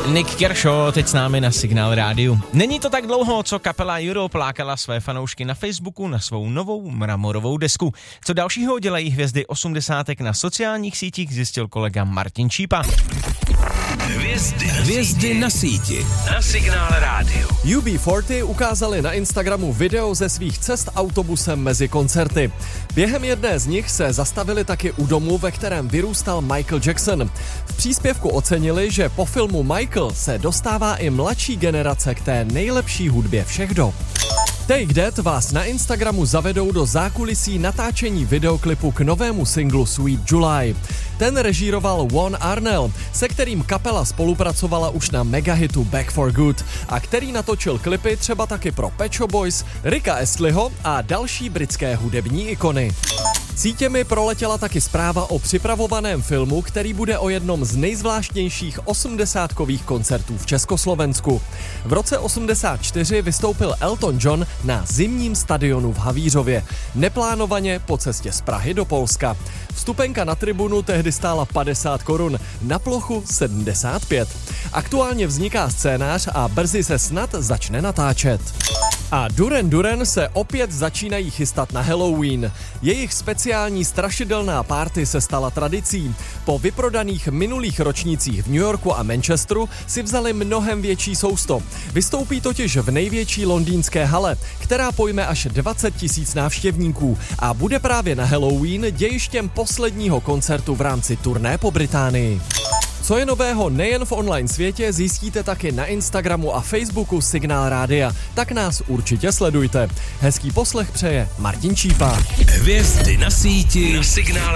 Nick Kershaw teď s námi na Signál rádiu. Není to tak dlouho, co kapela Europe lákala své fanoušky na Facebooku na svou novou mramorovou desku. Co dalšího dělají hvězdy 80. na sociálních sítích, zjistil kolega Martin Čípa. Hvězdy na síti. Na Signál rádiu. UB40 ukázali na Instagramu video ze svých cest autobusem mezi koncerty. Během jedné z nich se zastavili taky u domu, ve kterém vyrůstal Michael Jackson. V příspěvku ocenili, že po filmu Michael se dostává i mladší generace k té nejlepší hudbě všech dob. Take That vás na Instagramu zavedou do zákulisí natáčení videoklipu k novému singlu Sweet July. Ten režíroval Juan Arnell, se kterým kapela spolupracovala už na megahitu Back for Good a který natočil klipy třeba taky pro Pet Shop Boys, Ricka Astleyho a další britské hudební ikony. Sítěmi proletěla taky zpráva o připravovaném filmu, který bude o jednom z nejzvláštnějších 80kových koncertů v Československu. V roce 84 vystoupil Elton John na zimním stadionu v Havířově, neplánovaně po cestě z Prahy do Polska. Vstupenka na tribunu tehdy stála 50 korun, na plochu 75. Aktuálně vzniká scénář a brzy se snad začne natáčet. A Duran Duran se opět začínají chystat na Halloween. Jejich speciální strašidelná party se stala tradicí. Po vyprodaných minulých ročnících v New Yorku a Manchesteru si vzali mnohem větší sousto. Vystoupí totiž v největší londýnské hale, která pojme až 20 000 návštěvníků a bude právě na Halloween dějištěm posledního koncertu v rámci turné po Británii. Co je nového nejen v online světě, zjistíte taky na Instagramu a Facebooku Signál rádia. Tak nás určitě sledujte. Hezký poslech přeje Martin Čípa. Hvězdy na síti. Na Signál